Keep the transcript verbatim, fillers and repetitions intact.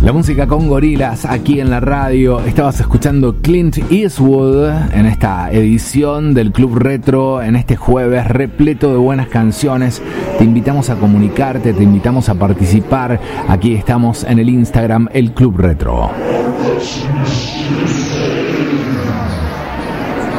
La música con Gorillaz aquí en la radio. Estabas escuchando Clint Eastwood en esta edición del Club Retro, en este jueves repleto de buenas canciones. Te invitamos a comunicarte, te invitamos a participar. Aquí estamos en el Instagram, el Club Retro.